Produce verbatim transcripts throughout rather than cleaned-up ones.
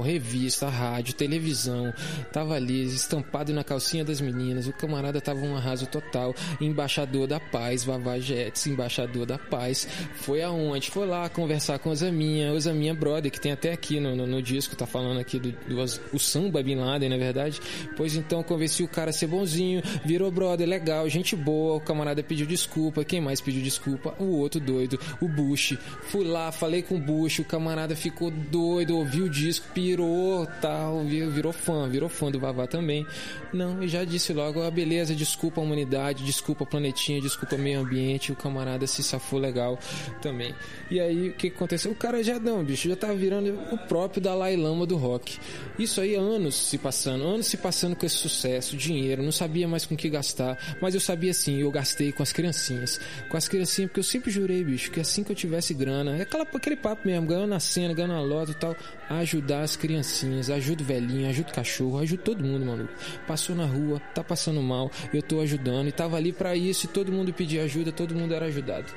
revista, rádio, televisão, tava ali estampado na calcinha das meninas, o camarada tava um arraso total, embaixador da paz, Vavá Jets, embaixador da paz, foi aonde? Foi lá conversar com o Osaminha, o Osaminha brother, que tem até aqui no, no, no disco, tá falando aqui do, do o samba Bin Laden, na verdade, pois então convenci o cara a ser bonzinho, virou brother, legal, gente boa, o camarada pediu desculpa, quem mais pediu desculpa? O outro doido, o Bush, fui lá, falei com o Bush, o camarada ficou doido, ouviu o disco, pirou, tal, virou fã, virou fã do Vavá também. Não, e já disse logo, ah, beleza, desculpa a humanidade, desculpa a planetinha, desculpa o meio ambiente, o camarada se safou legal também. E aí, o que aconteceu? O cara já não, bicho, já tava virando o próprio Dalai Lama do rock. Isso aí, anos se passando, anos se passando com esse sucesso, dinheiro, não sabia mais com o que gastar, mas eu sabia sim, eu gastei com as criancinhas, com as criancinhas, porque eu sempre jurei, bicho, que assim que eu tivesse grana, é aquela, aquele papo mesmo, ganhando na cena, ganhando na loto e tal, ajudar as criancinhas, ajuda o velhinho, ajuda o cachorro, ajuda todo mundo, mano. Passou na rua, tá passando mal, eu tô ajudando, e tava ali pra isso, e todo mundo pedia ajuda, todo mundo era ajudado.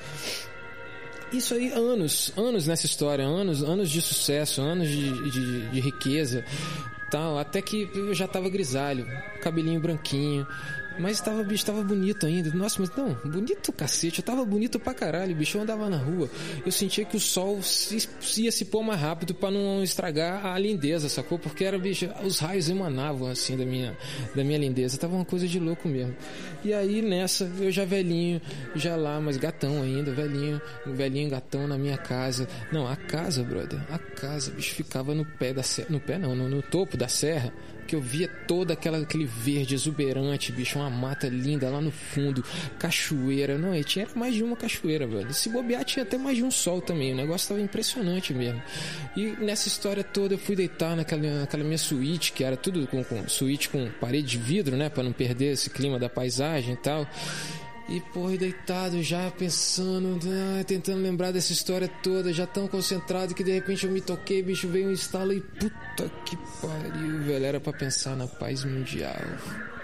Isso aí, anos, anos nessa história, anos, anos de sucesso, anos de, de, de riqueza, tal, até que eu já tava grisalho, cabelinho branquinho, mas tava, bicho, tava bonito ainda. Nossa, mas não, bonito cacete, eu tava bonito pra caralho, bicho, eu andava na rua, eu sentia que o sol se, ia se pôr mais rápido pra não estragar a lindeza, sacou? Porque era, bicho, os raios emanavam assim da minha, da minha lindeza, tava uma coisa de louco mesmo. E aí nessa, eu já velhinho, já lá, mas gatão ainda, velhinho, velhinho gatão na minha casa. Não, a casa, brother, a casa, bicho, ficava no pé da serra, no pé não, no, no topo da serra, que eu via todo aquela, aquele verde exuberante, bicho, uma mata linda lá no fundo, cachoeira, não, e tinha mais de uma cachoeira, velho, se bobear tinha até mais de um sol também, o negócio tava impressionante mesmo. E nessa história toda eu fui deitar naquela, naquela minha suíte, que era tudo com, com suíte com parede de vidro, né, pra não perder esse clima da paisagem e tal. E, porra, deitado já, pensando, ah, tentando lembrar dessa história toda, já tão concentrado que de repente eu me toquei, bicho, veio um estalo e puta que pariu, velho, era pra pensar na paz mundial.